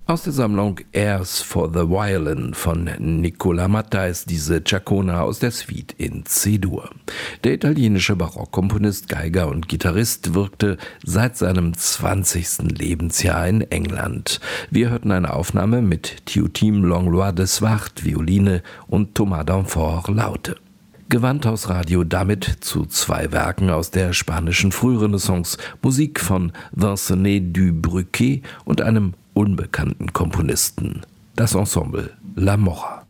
Aus der Sammlung Airs for the Violin von Nicola Matta ist diese Ciaccona aus der Suite in C-Dur. Der italienische Barockkomponist, Geiger und Gitarrist wirkte seit seinem 20. Lebensjahr in England. Wir hörten eine Aufnahme mit Théotime Langlois de Swart, Violine und Thomas Danforth, Laute. Gewandhausradio damit zu 2 Werken aus der spanischen Frührenaissance, Musik von Vincent du Bruquet und einem unbekannten Komponisten, das Ensemble La Mora.